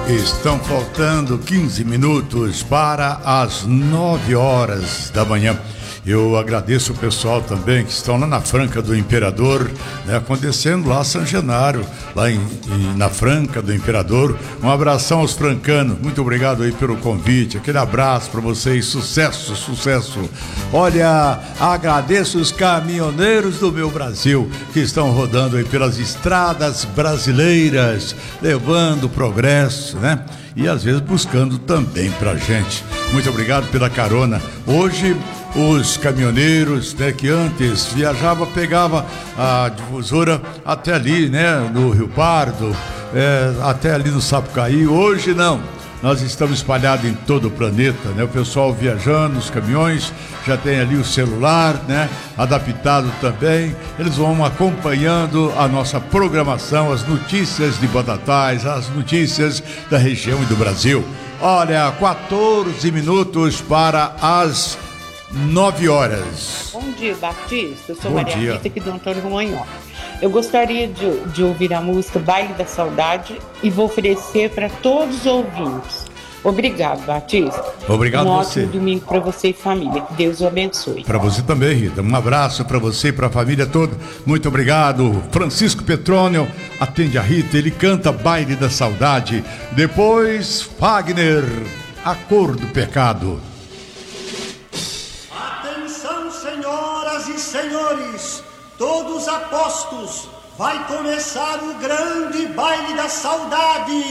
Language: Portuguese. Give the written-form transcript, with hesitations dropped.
Estão faltando 15 minutos para as 9 horas da manhã. Eu agradeço o pessoal também que estão lá na Franca do Imperador, né, acontecendo lá São Genaro, lá na Franca do Imperador. Um abração aos francanos, muito obrigado aí pelo convite, aquele abraço para vocês, sucesso, sucesso. Olha, agradeço os caminhoneiros do meu Brasil que estão rodando aí pelas estradas brasileiras, levando progresso, né? E às vezes buscando também pra gente. Muito obrigado pela carona. Hoje os caminhoneiros, né, que antes viajava, pegava a difusora até ali, né, no Rio Pardo, até ali no Sapucaí. Hoje não, nós estamos espalhados em todo o planeta, né, o pessoal viajando, os caminhões já tem ali o celular, né, adaptado também. Eles vão acompanhando a nossa programação, as notícias de Batatais, as notícias da região e do Brasil. Olha, 14 minutos para as 9 horas. Bom dia, Batista. Eu sou Maria Rita, aqui do Antônio Romagnoli. Eu gostaria de ouvir a música Baile da Saudade e vou oferecer para todos os ouvintes. Obrigado, Batista. Obrigado a você. ótimo domingo para você e família. Que Deus o abençoe. Para você também, Rita. Um abraço para você e para a família toda. Muito obrigado. Francisco Petrônio atende a Rita. Ele canta Baile da Saudade. Depois, Fagner, A Cor do Pecado. Atenção, senhoras e senhores, todos apostos. Vai começar o grande Baile da Saudade.